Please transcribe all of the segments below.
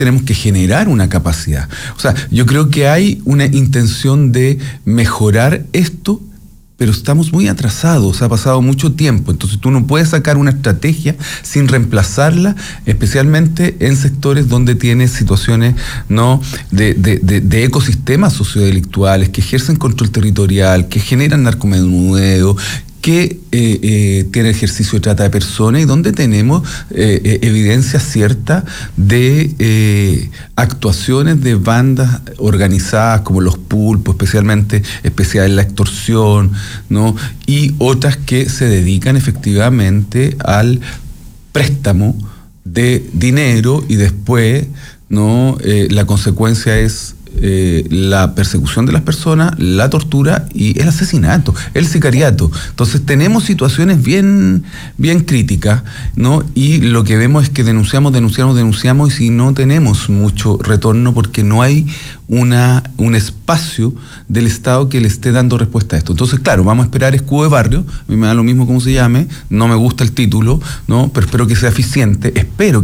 tenemos que generar una capacidad. O sea, yo creo que hay una intención de mejorar esto, pero estamos muy atrasados, ha pasado mucho tiempo, entonces tú no puedes sacar una estrategia sin reemplazarla, especialmente en sectores donde tienes situaciones, ¿no?, de ecosistemas sociodelictuales que ejercen control territorial, que generan narcomenudeo, que tiene ejercicio de trata de personas y donde tenemos evidencia cierta de actuaciones de bandas organizadas como los pulpos, especialmente en la extorsión, ¿no?, y otras que se dedican efectivamente al préstamo de dinero y después, ¿no?, la consecuencia es la persecución de las personas, la tortura y el asesinato, el sicariato. Entonces tenemos situaciones bien críticas, ¿no? Y lo que vemos es que denunciamos y si no tenemos mucho retorno porque no hay un espacio del Estado que le esté dando respuesta a esto. Entonces, claro, vamos a esperar escudo de barrio, a mí me da lo mismo cómo se llame, no me gusta el título, ¿no?, pero espero que sea eficiente,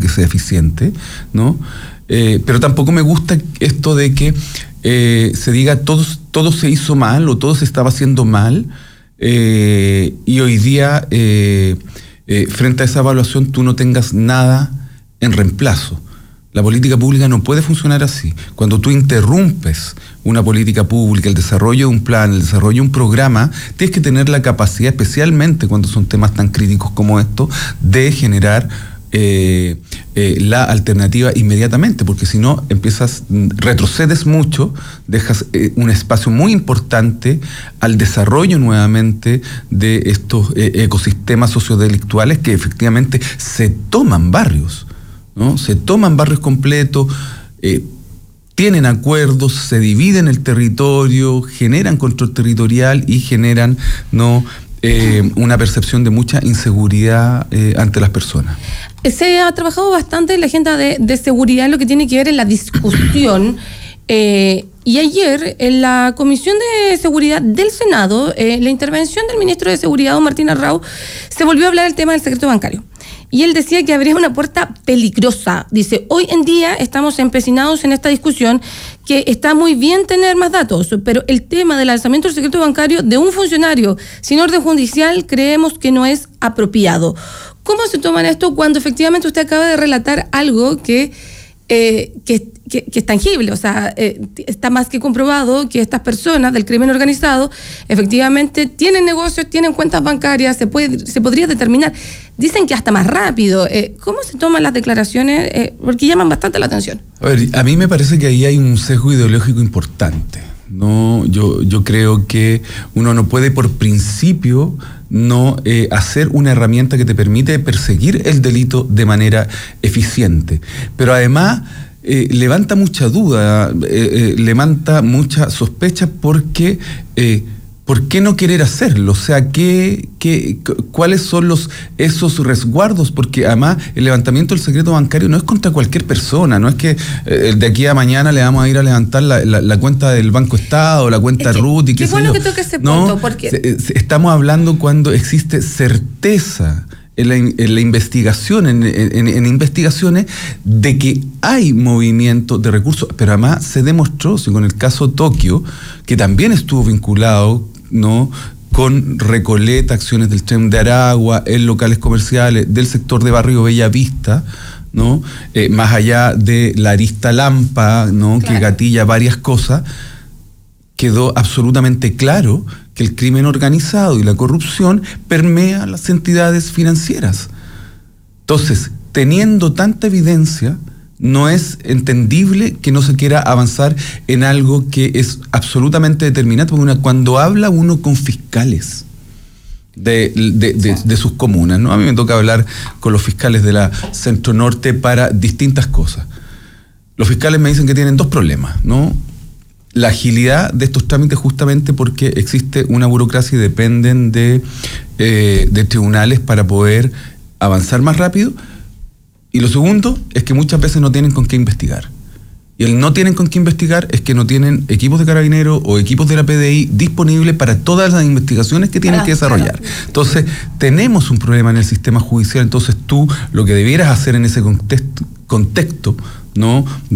¿no? Pero tampoco me gusta esto de que se diga todo se hizo mal o todo se estaba haciendo mal y hoy día frente a esa evaluación tú no tengas nada en reemplazo. La política pública no puede funcionar así. Cuando tú interrumpes una política pública, el desarrollo de un plan, el desarrollo de un programa, tienes que tener la capacidad, especialmente cuando son temas tan críticos como estos, de generar la alternativa inmediatamente, porque si no retrocedes mucho, dejas un espacio muy importante al desarrollo nuevamente de estos ecosistemas sociodelictuales que efectivamente se toman barrios, ¿no? Se toman barrios completos, tienen acuerdos, se dividen el territorio, generan control territorial y generan, ¿no?, una percepción de mucha inseguridad ante las personas. Se ha trabajado bastante en la agenda de seguridad en lo que tiene que ver en la discusión y ayer en la Comisión de Seguridad del Senado, la intervención del ministro de Seguridad, don Martín Arrau, se volvió a hablar del tema del secreto bancario. Y él decía que habría una puerta peligrosa. Dice, hoy en día estamos empecinados en esta discusión, que está muy bien tener más datos, pero el tema del lanzamiento del secreto bancario de un funcionario sin orden judicial creemos que no es apropiado. ¿Cómo se toman esto cuando efectivamente usted acaba de relatar algo que es tangible? O sea, está más que comprobado que estas personas del crimen organizado efectivamente tienen negocios, tienen cuentas bancarias, se podría determinar. Dicen que hasta más rápido. ¿Cómo se toman las declaraciones? Porque llaman bastante la atención. A ver, a mí me parece que ahí hay un sesgo ideológico importante, ¿no? Yo creo que uno no puede por principio no hacer una herramienta que te permite perseguir el delito de manera eficiente. Pero además levanta mucha duda, levanta mucha sospecha porque ¿por qué no querer hacerlo? O sea, ¿cuáles son esos resguardos? Porque además el levantamiento del secreto bancario no es contra cualquier persona, no es que de aquí a mañana le vamos a ir a levantar la cuenta del Banco Estado, la cuenta RUT y qué sé yo. Qué bueno que toque ese punto, ¿no? porque estamos hablando cuando existe certeza en la investigación, en investigaciones de que hay movimiento de recursos, pero además se demostró, con el caso Tokio, que también estuvo vinculado, ¿no?, con Recoleta, acciones del Tren de Aragua, en locales comerciales del sector de Barrio Bellavista, ¿no? Más allá de la arista Lampa, ¿no?, claro, que gatilla varias cosas, quedó absolutamente claro que el crimen organizado y la corrupción permea las entidades financieras. Entonces, teniendo tanta evidencia, no es entendible que no se quiera avanzar en algo que es absolutamente determinante, porque cuando habla uno con fiscales de sus comunas, ¿no? A mí me toca hablar con los fiscales de la Centro Norte para distintas cosas. Los fiscales me dicen que tienen dos problemas, ¿no? La agilidad de estos trámites, justamente porque existe una burocracia y dependen de tribunales para poder avanzar más rápido. Y lo segundo es que muchas veces no tienen con qué investigar. Y el no tienen con qué investigar es que no tienen equipos de carabineros o equipos de la PDI disponibles para todas las investigaciones que tienen que desarrollar. Entonces, tenemos un problema en el sistema judicial. Entonces, tú lo que debieras hacer en ese contexto, ¿no?